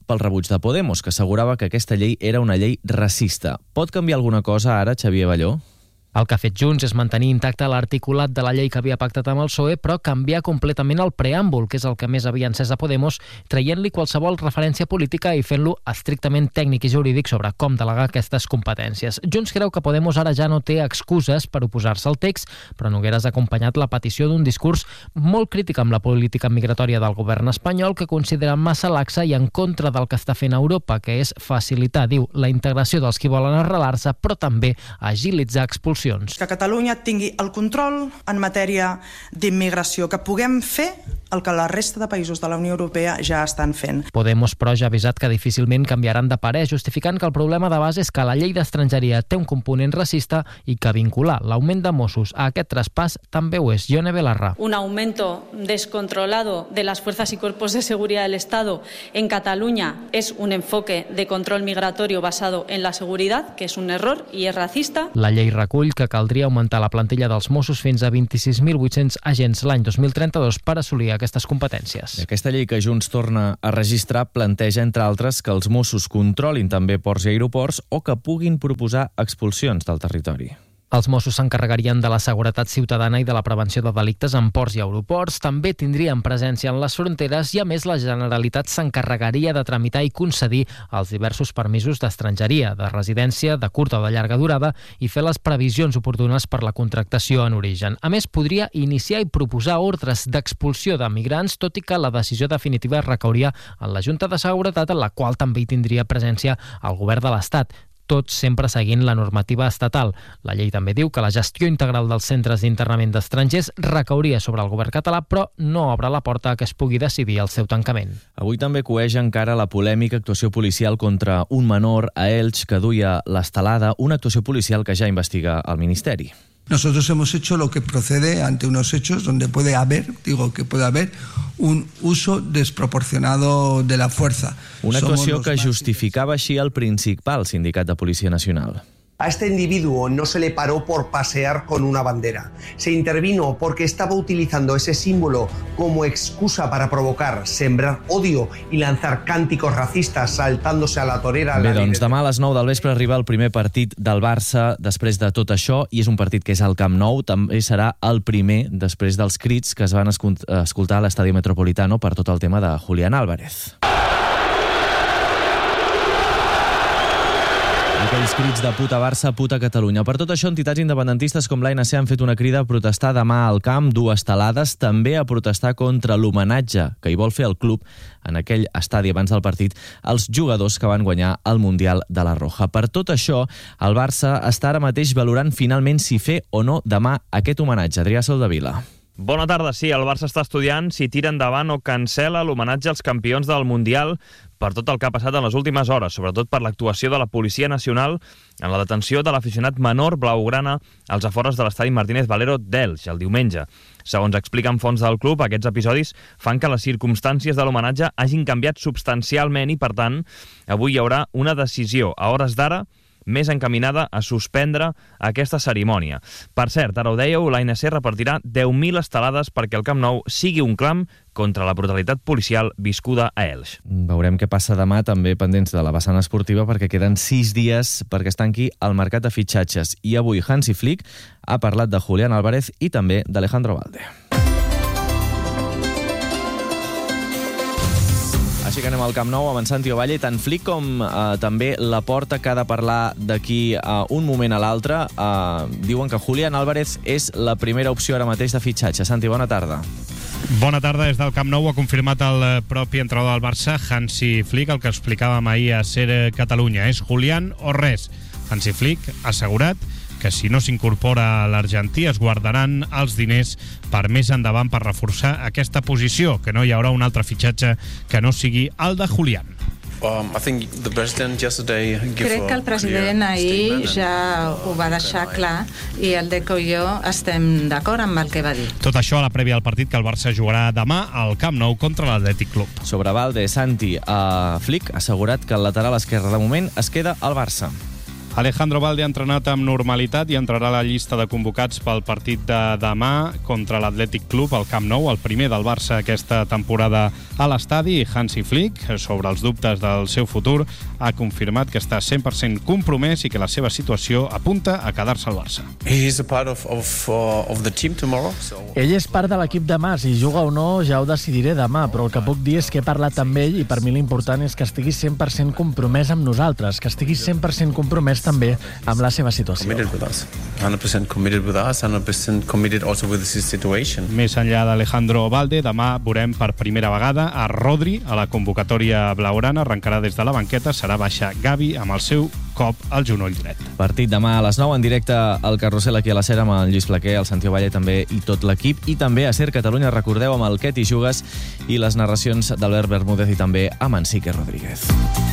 Speaker 17: pel rebuig de Podemos, que assegurava que aquesta llei era una llei racista. Pot canviar alguna cosa ara, Xavier Balló?
Speaker 1: El que ha fet Junts és mantenir intacte l'articulat de la llei que havia pactat amb el PSOE, però canviar completament el preàmbul, que és el que més havia encès a Podemos, traient-li qualsevol referència política i fent-lo estrictament tècnic i jurídic sobre com delegar aquestes competències. Junts creu que Podemos ara ja no té excuses per oposar-se al text, però Nogueras ha acompanyat la petició d'un discurs molt crític amb la política migratòria del govern espanyol, que considera massa laxa i en contra del que està fent Europa, que és facilitar, diu, la integració dels qui volen arrelar-se, però també agilitzar expulsions.
Speaker 19: Que Catalunya tingui el control en matèria d'immigració, que puguem fer el que la resta de països de la Unió Europea ja estan fent.
Speaker 1: Podemos, però, ja ha avisat que difícilment canviaran de parer, justificant que el problema de base és que la llei d'estrangeria té un component racista i que vincular l'augment de Mossos a aquest traspàs també ho és. Ione Belarra.
Speaker 2: Un aumento descontrolado de las fuerzas y cuerpos de seguridad del Estado en Cataluña es un enfoque de control migratorio basado en la seguridad, que es un error y es racista.
Speaker 1: La llei recull que caldria augmentar la plantilla dels Mossos fins a 26.800 agents l'any 2032 per assolir aquestes competències.
Speaker 17: Aquesta llei que Junts torna a registrar planteja, entre altres, que els Mossos controlin també ports i aeroports o que puguin proposar expulsions del territori.
Speaker 1: Els Mossos s'encarregarien de la seguretat ciutadana i de la prevenció de delictes en ports i aeroports, també tindrien presència en les fronteres i, a més, la Generalitat s'encarregaria de tramitar i concedir els diversos permisos d'estrangeria, de residència, de curta o de llarga durada i fer les previsions oportunes per la contractació en origen. A més, podria iniciar i proposar ordres d'expulsió de migrants, tot i que la decisió definitiva recauria en la Junta de Seguretat, en la qual també hi tindria presència el govern de l'Estat, tot sempre seguint la normativa estatal. La llei també diu que la gestió integral dels centres d'internament d'estrangers recauria sobre el govern català, però no obre la porta a que es pugui decidir el seu tancament.
Speaker 17: Avui també coeix encara la polèmica actuació policial contra un menor a Elx que duia l'estelada, una actuació policial que ja investiga el Ministeri.
Speaker 3: Nosotros hemos hecho lo que procede ante unos hechos donde puede haber un uso desproporcionado de la fuerza.
Speaker 17: Una actuació que justificava així el Principal Sindicat de Policia Nacional.
Speaker 6: A este individuo no se le paró por pasear con una bandera. Se intervino porque estaba utilizando ese símbolo como excusa para provocar, sembrar odio y lanzar cánticos racistas saltándose a la torera.
Speaker 17: Bé, doncs demà a les 9 del vespre arriba el primer partit del Barça després de tot això, i és un partit que és al Camp Nou, també serà el primer després dels crits que es van escoltar a l'Estadi Metropolitano per tot el tema de Julián Álvarez. Aquells crits de puta Barça, puta Catalunya. Per tot això, entitats independentistes com l'ANC han fet una crida a protestar demà al camp, 2 estelades, també a protestar contra l'homenatge que hi vol fer el club en aquell estadi abans del partit als jugadors que van guanyar el Mundial de la Roja. Per tot això, el Barça està ara mateix valorant finalment si fer o no demà aquest homenatge. Adrià Soldevila.
Speaker 9: Bona tarda. Sí, el Barça està estudiant si tira endavant o cancela l'homenatge als campions del Mundial per tot el que ha passat en les últimes hores, sobretot per l'actuació de la Policia Nacional en la detenció de l'aficionat menor blaugrana als afores de l'estadi Martínez Valero d'Elx el diumenge. Segons expliquen fonts del club, aquests episodis fan que les circumstàncies de l'homenatge hagin canviat substancialment i, per tant, avui hi haurà una decisió a hores d'ara més encaminada a suspendre aquesta cerimònia. Per cert, ara ho dèieu, l'ANC repartirà 10.000 estelades perquè el Camp Nou sigui un clam contra la brutalitat policial viscuda a Elx.
Speaker 17: Veurem què passa demà, també pendents de la vessant esportiva, perquè queden 6 dies perquè es tanqui el mercat de fitxatges. I avui Hansi Flick ha parlat de Julián Álvarez i també d'Alejandro Valde. Així que anem al Camp Nou avançant Tio Valle, tant Flick com també Laporta, que ha de parlar d'aquí un moment a l'altre. Diuen que Julián Álvarez és la primera opció ara mateix de fitxatge. Santi, bona tarda.
Speaker 10: Bona tarda des del Camp Nou. Ha confirmat el propi entrenador del Barça, Hansi Flick, el que explicàvem ahir a Ser Catalunya. És Julián o res. Hansi Flick ha assegurat que si no s'incorpora a l'argentí es guardaran els diners per més endavant per reforçar aquesta posició, que no hi haurà un altre fitxatge que no sigui el de Julián.
Speaker 21: Crec que el president ahir ja ho va deixar clar i el Deco i jo estem d'acord amb el que va dir.
Speaker 10: Tot això a la prèvia del partit que el Barça jugarà demà al Camp Nou contra l'Atlètic Club.
Speaker 17: Sobre Valde, Santi, Flick ha assegurat que el lateral esquerre de moment es queda al Barça.
Speaker 10: Alejandro Valde ha entrenat amb normalitat i entrarà a la llista de convocats pel partit de demà contra l'Atlètic Club al Camp Nou, el primer del Barça aquesta temporada a l'estadi. Hansi Flick, sobre els dubtes del seu futur, ha confirmat que està 100% compromès i que la seva situació apunta a quedar-se al Barça.
Speaker 8: Ell és part de l'equip demà. Si juga o no ja ho decidiré demà, però el que puc dir és que he parlat amb ell i per mi l'important és que estigui 100% compromès amb nosaltres, que estigui 100% compromès també amb la seva situació.
Speaker 11: 100% committed with us, 100% committed also with the situation.
Speaker 10: Més enllà d'Alejandro Valde, demà veurem per primera vegada a Rodri a la convocatòria blaugrana. Arrencarà des de la banqueta, serà baixar Gavi amb el seu cop al genoll dret.
Speaker 17: Partit demà a les 9 en directe al Carrusel aquí a la SER amb el Lluís Flaquer, el Santiago Valle també i tot l'equip, i també a SER Catalunya, recordeu, amb el Què t'hi jugues i les narracions d'Albert Bermúdez i també amb en Sique Rodríguez.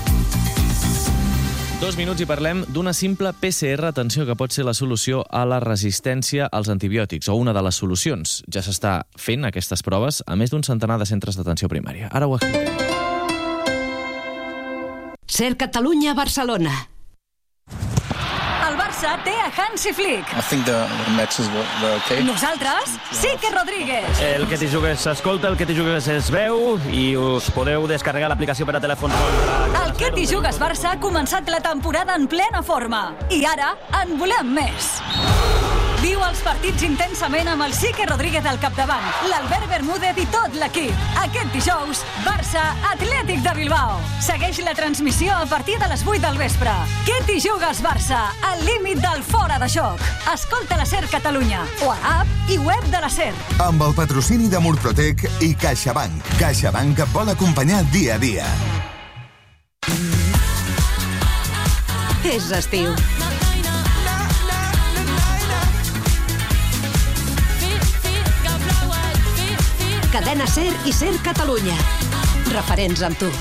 Speaker 17: 2 minuts i parlem d'una simple PCR, atenció, que pot ser la solució a la resistència als antibiòtics, o una de les solucions. Ja s'està fent aquestes proves a més d'un centenar de centres d'atenció primària. Ara ho expliquem.
Speaker 12: SER Catalunya, Barcelona.
Speaker 13: El Barça té a Hansi Flick.
Speaker 11: I think the matches were okay.
Speaker 13: Nosaltres, Sique Rodríguez.
Speaker 14: El Que t'hi jugues s'escolta, el Que t'hi jugues es veu i us podeu descarregar l'aplicació per a telèfon.
Speaker 13: El Que t'hi jugues Barça ha començat la temporada en plena forma i ara en volem més. Viu els partits intensament amb el Sique Rodríguez al capdavant, l'Albert Bermúdez i tot l'equip. Aquest dijous, Barça, Atlètic de Bilbao. Segueix la transmissió a partir de les 8 del vespre. Què t'hi jugues, Barça? Al límit del fora de joc. Escolta la SER Catalunya o a l'app i web de la SER.
Speaker 15: Amb el patrocini de Murprotec i CaixaBank. CaixaBank et vol acompanyar dia a dia.
Speaker 12: És estiu. Cadena SER i SER Catalunya. Referents amb tu.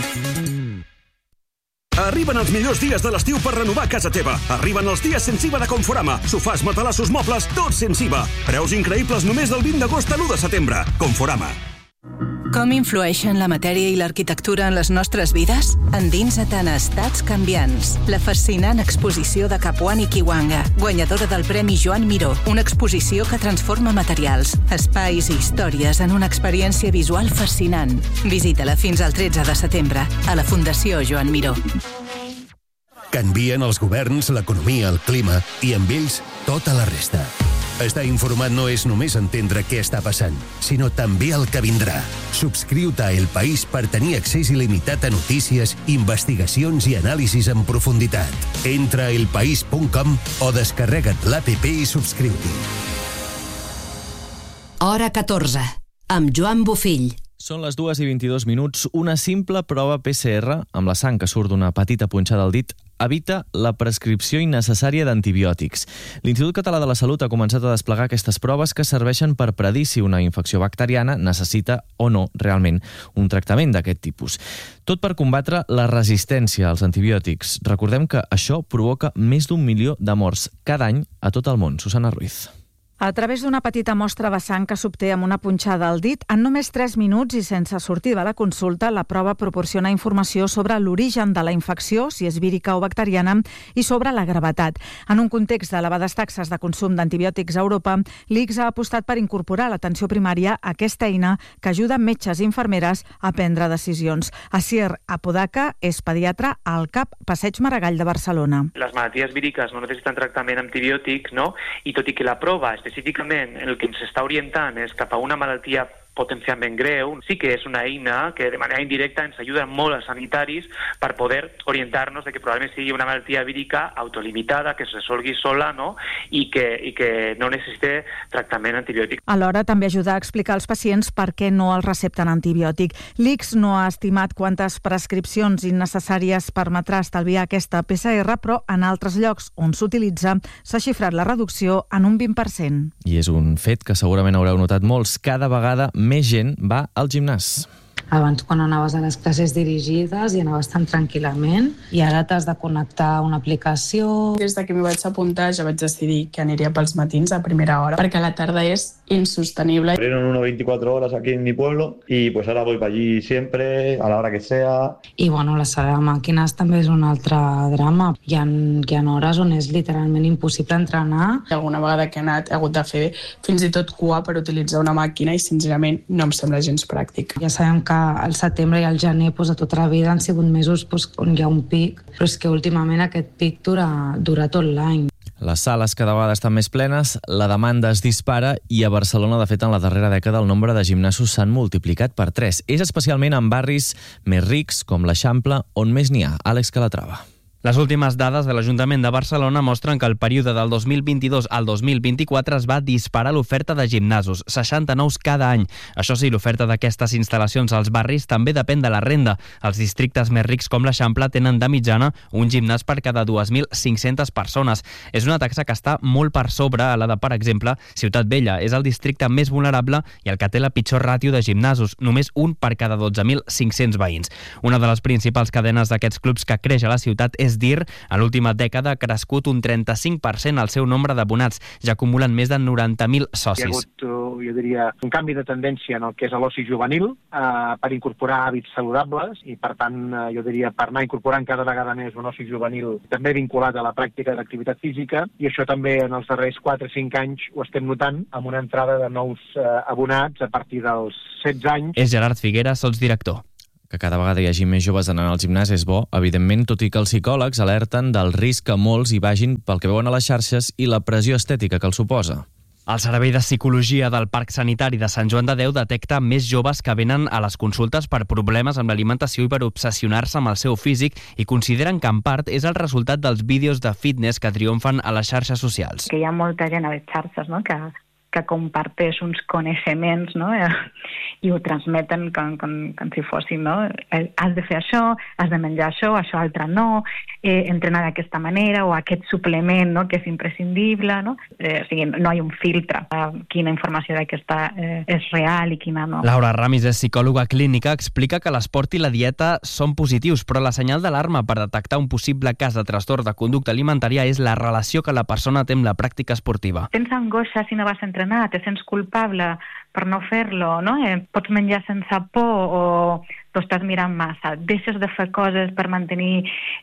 Speaker 16: Arriben els millors dies de l'estiu per renovar casa teva. Arriben els dies sense IVA de Conforama. Sofàs, matalassos, mobles, tots sense IVA. Preus increïbles només del 20 d'agost a l'1 de setembre. Conforama.
Speaker 21: Com influeixen la matèria i l'arquitectura en les nostres vides? Endinsa't en Estats canviants, la fascinant exposició de Capuán i Kiwanga, guanyadora del Premi Joan Miró, una exposició que transforma materials, espais i històries en una experiència visual fascinant. Visita-la fins al 13 de setembre a la Fundació Joan Miró.
Speaker 18: Canvien els governs, l'economia, el clima i amb ells tota la resta. Estar informat no és només entendre què està passant, sinó també el que vindrà. Subscriu-te a El País per tenir accés il·limitat a notícies, investigacions i anàlisis en profunditat. Entra a elpaís.com o descarrega't l'APP i subscriu-t'hi.
Speaker 12: Hora 14, amb Joan Bofill.
Speaker 17: Són les 2:22 minuts. Una simple prova PCR amb la sang que surt d'una petita punxada al dit evita la prescripció innecessària d'antibiòtics. L'Institut Català de la Salut ha començat a desplegar aquestes proves que serveixen per predir si una infecció bacteriana necessita o no realment un tractament d'aquest tipus. Tot per combatre la resistència als antibiòtics. Recordem que això provoca més d'1 milió de morts cada any a tot el món. Susana Ruiz.
Speaker 29: A través d'una petita mostra de sang que s'obté amb una punxada al dit, en només 3 minuts i sense sortir de la consulta, la prova proporciona informació sobre l'origen de la infecció, si és vírica o bacteriana, i sobre la gravetat. En un context d'elevades taxes de consum d'antibiòtics a Europa, l'ICS ha apostat per incorporar a l'atenció primària aquesta eina que ajuda metges i infermeres a prendre decisions. Asier Apodaca és pediatra al CAP Passeig Maragall de Barcelona.
Speaker 20: Les malalties víriques no necessiten tractament antibiòtic, no? I tot i que la prova específicament el que ens està orientant és cap a una malaltia potencialment greu, sí que és una eina que de manera indirecta ens ajuda molt als sanitaris per poder orientar-nos de que probablement sigui una malaltia vírica autolimitada, que es resolgui sola, no? I que no necessite tractament antibiòtic.
Speaker 29: Alhora també ajuda a explicar als pacients per què no els recepten antibiòtic. L'ICS no ha estimat quantes prescripcions innecessàries permetrà estalviar aquesta PCR, però en altres llocs on s'utilitza s'ha xifrat la reducció en un 20%.
Speaker 17: I és un fet que segurament haureu notat molts. Cada vegada més gent va al gimnàs.
Speaker 4: Abans, quan anaves a les classes dirigides i anaves tan tranquil·lament, i ara t'has de connectar a una aplicació.
Speaker 5: Des que m'hi vaig apuntar ja vaig decidir que aniria pels matins a primera hora, perquè a la tarda és insostenible.
Speaker 22: Abrieron uno 24 horas aquí en mi pueblo y pues ahora voy para allí siempre, a la hora que sea.
Speaker 4: I bueno, la sala de màquines també és un altre drama. Hi ha hores on és literalment impossible entrenar.
Speaker 5: Alguna vegada que he anat he hagut de fer fins i tot cua per utilitzar una màquina i sincerament no em sembla gens pràctic.
Speaker 4: Ja sabem que al setembre i al gener a tota la vida han sigut mesos on hi ha un pic, però és que últimament aquest pic dura tot l'any.
Speaker 17: Les sales cada vegada estan més plenes, la demanda es dispara i a Barcelona, de fet, en la darrera dècada el nombre de gimnasos s'han multiplicat per 3. És especialment en barris més rics, com l'Eixample, on més n'hi ha. Àlex Calatrava.
Speaker 23: Les últimes dades de l'Ajuntament de Barcelona mostren que el període del 2022 al 2024 es va disparar l'oferta de gimnasos, 60 nous cada any. Això sí, l'oferta d'aquestes instal·lacions als barris també depèn de la renda. Els districtes més rics com l'Eixample tenen de mitjana un gimnàs per cada 2.500 persones. És una taxa que està molt per sobre a la de, per exemple, Ciutat Vella. És el districte més vulnerable i el que té la pitjor ràtio de gimnasos, només un per cada 12.500 veïns. Una de les principals cadenes d'aquests clubs que creix a la ciutat és DIR. A l'última dècada ha crescut un 35% el seu nombre d'abonats. Ja acumulen més de 90.000 socis.
Speaker 24: Hi ha hagut, jo diria, un canvi de tendència en el que és l'oci juvenil per incorporar hàbits saludables i, per tant, jo diria, per anar incorporant cada vegada més un oci juvenil també vinculat a la pràctica de l'activitat física, i això també en els darrers 4 o 5 anys ho estem notant amb una entrada de nous abonats a partir dels 16 anys.
Speaker 23: És Gerard Figueras, sotsdirector.
Speaker 17: Que cada vegada hi hagi més joves anant al gimnàs és bo, evidentment, tot i que els psicòlegs alerten del risc que molts hi vagin pel que veuen a les xarxes i la pressió estètica que el suposa.
Speaker 23: El Servei de Psicologia del Parc Sanitari de Sant Joan de Déu detecta més joves que venen a les consultes per problemes amb l'alimentació i per obsessionar-se amb el seu físic i consideren que en part és el resultat dels vídeos de fitness que triomfen a les xarxes socials.
Speaker 25: Que hi ha molta gent a les xarxes, no?, que comparteix uns coneixements, no?, i ho transmeten com si fossin, no?, has de fer això, has de menjar això altre no, entrenar d'aquesta manera o aquest suplement, no?, que és imprescindible, no? O sigui, no hi ha un filtre. Quina informació d'aquesta és real i quina no.
Speaker 23: Laura Ramis és psicòloga clínica, explica que l'esport i la dieta són positius, però la senyal d'alarma per detectar un possible cas de trastorn de conducta alimentària és la relació que la persona té amb la pràctica esportiva.
Speaker 25: Tens angoixa si no vas a entrenar, te sents culpable per no fer-lo, no? Pots menjar sense por o t'ho estàs mirant massa. Deixes de fer coses per mantenir,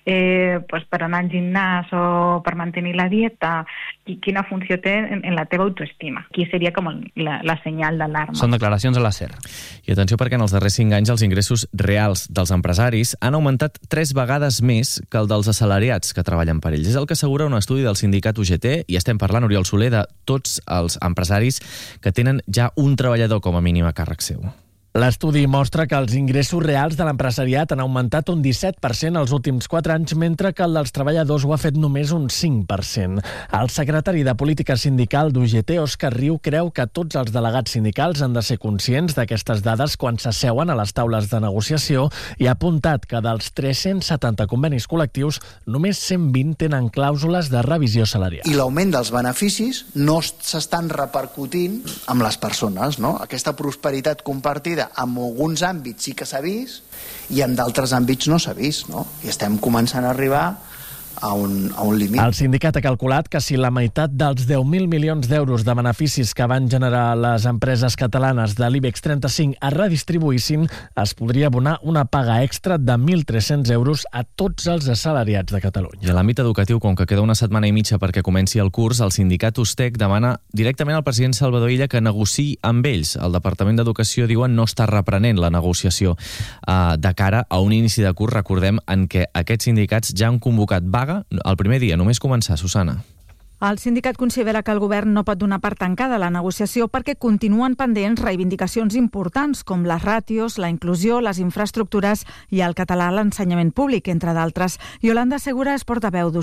Speaker 25: per anar al gimnàs o per mantenir la dieta. I quina funció té en la teva autoestima? Aquí seria com la senyal d'alarma.
Speaker 23: Són declaracions a la SER.
Speaker 17: I atenció, perquè en els darrers 5 anys els ingressos reals dels empresaris han augmentat 3 vegades més que el dels assalariats que treballen per ells. És el que assegura un estudi del sindicat UGT, i estem parlant, Oriol Soler, de tots els empresaris que tenen ja un treballador com a mínim a càrrec seu.
Speaker 8: L'estudi mostra que els ingressos reals de l'empresariat han augmentat un 17% els últims 4 anys, mentre que el dels treballadors ho ha fet només un 5%. El secretari de Política Sindical d'UGT, Òscar Riu, creu que tots els delegats sindicals han de ser conscients d'aquestes dades quan s'asseuen a les taules de negociació, i ha apuntat que dels 370 convenis col·lectius, només 120 tenen clàusules de revisió salarial.
Speaker 26: I l'augment dels beneficis no s'estan repercutint amb les persones, no? Aquesta prosperitat compartida en alguns àmbits sí que s'ha vist i en d'altres àmbits no s'ha vist, no? I estem començant a arribar a un límit.
Speaker 8: El sindicat ha calculat que si la meitat dels 10.000 milions d'euros de beneficis que van generar les empreses catalanes de l'IBEX 35 es redistribuïssin, es podria abonar una paga extra de 1.300 euros a tots els assalariats de Catalunya.
Speaker 17: I a l'àmbit educatiu, com que queda una setmana i mitja perquè comenci el curs, el sindicat USTEC demana directament al president Salvador Illa que negociï amb ells. El Departament d'Educació, diuen, no està reprenent la negociació de cara a un inici de curs, recordem, en què aquests sindicats ja han convocat vaga el primer dia, només començar, Susana.
Speaker 29: El sindicat considera que el govern no pot donar per tancada la negociació perquè continuen pendents reivindicacions importants com les ràtios, la inclusió, les infraestructures i el català a l'ensenyament públic, entre d'altres. Yolanda Segura és portaveu d'USTEC.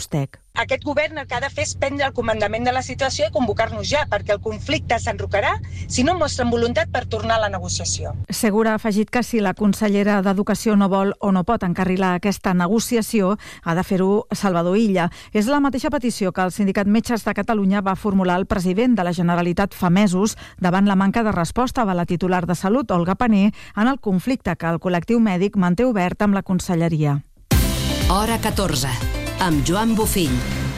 Speaker 1: Aquest govern el que ha de fer és prendre el comandament de la situació i convocar-nos ja, perquè el conflicte s'enrocarà si no mostren voluntat per tornar a la negociació.
Speaker 29: Segura ha afegit que si la consellera d'Educació no vol o no pot encarrilar aquesta negociació, ha de fer-ho Salvador Illa. És la mateixa petició que el Sindicat Metges de Catalunya va formular al president de la Generalitat fa mesos davant la manca de resposta de la titular de Salut, Olga Pané, en el conflicte que el col·lectiu mèdic manté obert amb la conselleria.
Speaker 12: Hora 14, amb Joan Bofill.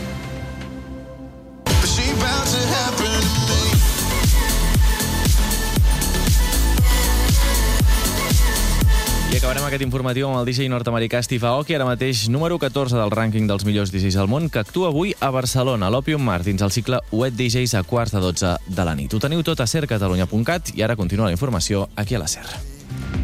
Speaker 17: I acabarem aquest informatiu amb el DJ nord-americà Steve Aoki, ara mateix número 14 del rànquing dels millors DJs al món, que actua avui a Barcelona, a l'Opium Mar, dins el cicle Wet DJs a 12:15 de la nit. Ho teniu tot a sercatalunya.cat i ara continua la informació aquí a la SER.